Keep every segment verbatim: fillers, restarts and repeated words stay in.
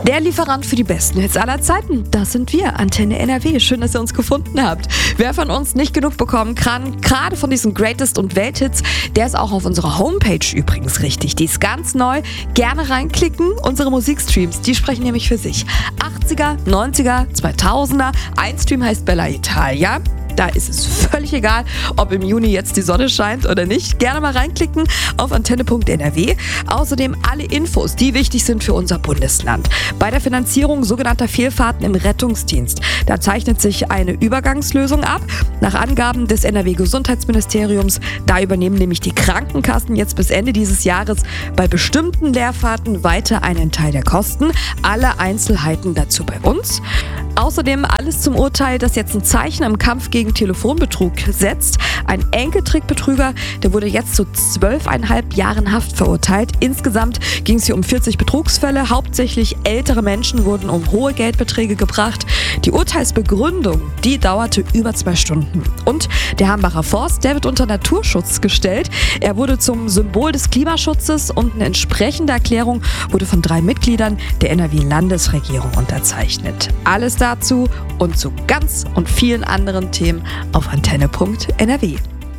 Der Lieferant für die besten Hits aller Zeiten, das sind wir, Antenne N R W. Schön, dass ihr uns gefunden habt. Wer von uns nicht genug bekommen kann, gerade von diesen Greatest und Welthits, der ist auch auf unserer Homepage übrigens richtig. Die ist ganz neu. Gerne reinklicken. Unsere Musikstreams, die sprechen nämlich für sich. achtziger, neunziger, zweitausender. Ein Stream heißt Bella Italia. Da ist es völlig egal, ob im Juni jetzt die Sonne scheint oder nicht. Gerne mal reinklicken auf antenne punkt n r w. Außerdem alle Infos, die wichtig sind für unser Bundesland. Bei der Finanzierung sogenannter Fehlfahrten im Rettungsdienst, da zeichnet sich eine Übergangslösung ab. Nach Angaben des N R W-Gesundheitsministeriums, da übernehmen nämlich die Krankenkassen jetzt bis Ende dieses Jahres bei bestimmten Leerfahrten weiter einen Teil der Kosten. Alle Einzelheiten dazu bei uns. Außerdem alles zum Urteil, das jetzt ein Zeichen im Kampf gegen Telefonbetrug setzt. Ein Enkeltrickbetrüger, der wurde jetzt zu zwölfeinhalb Jahren Haft verurteilt. Insgesamt ging es hier um vierzig Betrugsfälle. Hauptsächlich ältere Menschen wurden um hohe Geldbeträge gebracht. Die Urteilsbegründung, die dauerte über zwei Stunden. Und der Hambacher Forst, der wird unter Naturschutz gestellt. Er wurde zum Symbol des Klimaschutzes und eine entsprechende Erklärung wurde von drei Mitgliedern der N R W-Landesregierung unterzeichnet. Alles dazu und zu ganz und vielen anderen Themen auf antenne punkt n r w.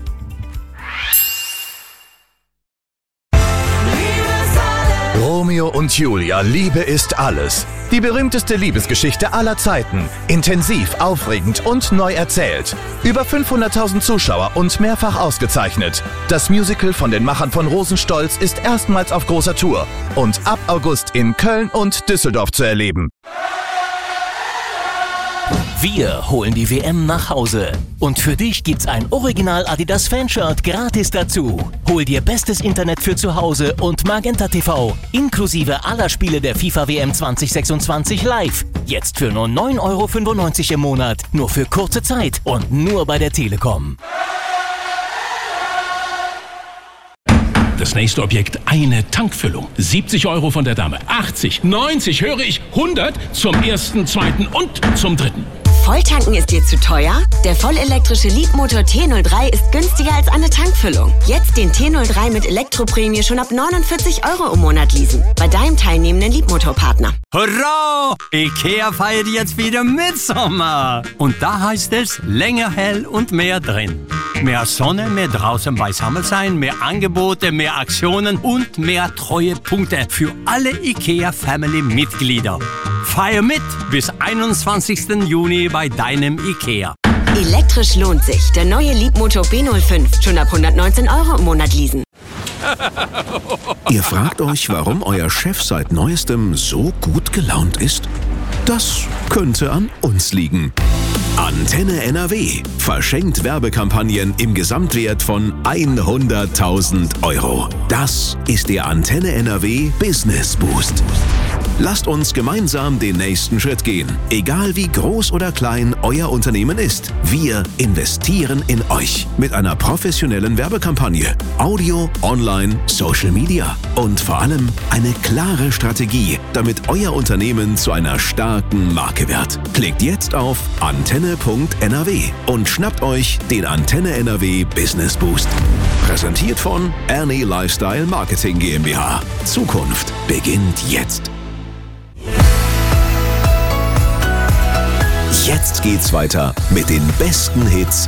Romeo und Julia, Liebe ist alles. Die berühmteste Liebesgeschichte aller Zeiten. Intensiv, aufregend und neu erzählt. Über fünfhunderttausend Zuschauer und mehrfach ausgezeichnet. Das Musical von den Machern von Rosenstolz ist erstmals auf großer Tour und ab August in Köln und Düsseldorf zu erleben. Wir holen die W M nach Hause. Und für dich gibt's ein Original Adidas Fanshirt gratis dazu. Hol dir bestes Internet für zu Hause und Magenta T V inklusive aller Spiele der FIFA W M zwanzig sechsundzwanzig live. Jetzt für nur neun Euro fünfundneunzig im Monat. Nur für kurze Zeit und nur bei der Telekom. Das nächste Objekt, eine Tankfüllung. siebzig Euro von der Dame, achtzig, neunzig, höre ich, hundert zum ersten, zweiten und zum dritten. Volltanken ist dir zu teuer? Der vollelektrische Leapmotor T null drei ist günstiger als eine Tankfüllung. Jetzt den T null drei mit Elektroprämie schon ab neunundvierzig Euro im Monat leasen. Bei deinem teilnehmenden Leapmotor-Partner. Hurra! IKEA feiert jetzt wieder Mitsommer. Und da heißt es, länger hell und mehr drin. Mehr Sonne, mehr draußen beisammen sein, mehr Angebote, mehr Aktionen und mehr Treuepunkte für alle IKEA-Family-Mitglieder. Feier mit bis einundzwanzigsten Juni bei deinem IKEA. Elektrisch lohnt sich. Der neue Leapmotor B null fünf. Schon ab hundertneunzehn Euro im Monat leasen. Ihr fragt euch, warum euer Chef seit Neuestem so gut gelaunt ist? Das könnte an uns liegen. Antenne N R W verschenkt Werbekampagnen im Gesamtwert von hunderttausend Euro. Das ist der Antenne N R W Business Boost. Lasst uns gemeinsam den nächsten Schritt gehen. Egal wie groß oder klein euer Unternehmen ist, wir investieren in euch mit einer professionellen Werbekampagne, Audio, Online, Social Media und vor allem eine klare Strategie, damit euer Unternehmen zu einer starken Marke wird. Klickt jetzt auf antenne punkt n r w und schnappt euch den Antenne N R W Business Boost. Präsentiert von Ernie Lifestyle Marketing GmbH. Zukunft beginnt jetzt. Jetzt geht's weiter mit den besten Hits